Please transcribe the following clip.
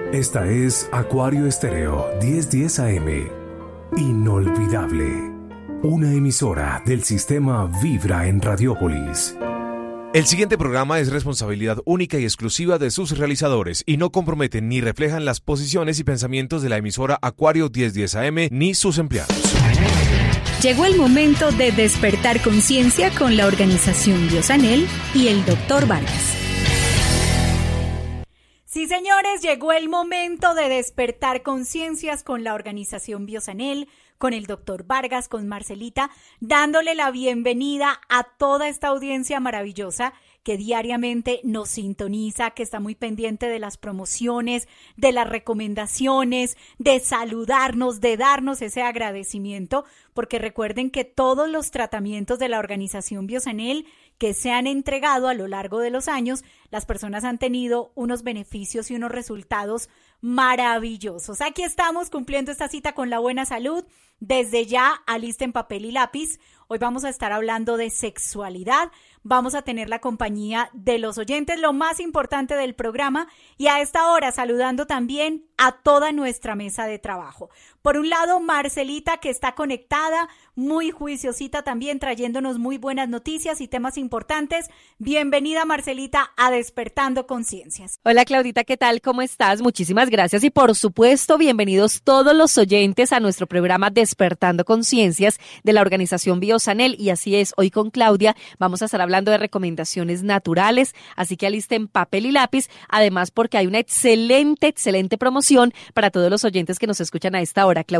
Esta es Acuario Estéreo 1010 AM. Inolvidable. Una emisora del sistema Vibra en Radiópolis. El siguiente programa es responsabilidad única y exclusiva de sus realizadores y no comprometen ni reflejan las posiciones y pensamientos de la emisora Acuario 1010 AM ni sus empleados. Llegó el momento de despertar conciencia con la organización Biosanel y el Dr. Vargas. Sí, señores, llegó el momento de despertar conciencias con la organización Biosanel, con el Dr. Vargas, con Marcelita, dándole la bienvenida a toda esta audiencia maravillosa que diariamente nos sintoniza, que está muy pendiente de las promociones, de las recomendaciones, de saludarnos, de darnos ese agradecimiento, porque recuerden que todos los tratamientos de la organización Biosanel que se han entregado a lo largo de los años, las personas han tenido unos beneficios y unos resultados maravillosos. Aquí estamos cumpliendo esta cita con la buena salud. Desde ya, alisten papel y lápiz. Hoy vamos a estar hablando de sexualidad. Vamos a tener la compañía de los oyentes, lo más importante del programa, y a esta hora saludando también a toda nuestra mesa de trabajo. Por un lado, Marcelita, que está conectada, muy juiciosita también, trayéndonos muy buenas noticias y temas importantes. Bienvenida, Marcelita, a Despertando Conciencias. Hola, Claudita, ¿qué tal? ¿Cómo estás? Muchísimas gracias y por supuesto, bienvenidos todos los oyentes a nuestro programa Despertando Conciencias de la organización Biosanel. Y así es, hoy con Claudia vamos a estar hablando de recomendaciones naturales, así que alisten papel y lápiz, además porque hay una excelente promoción para todos los oyentes que nos escuchan a esta hora, Claudia.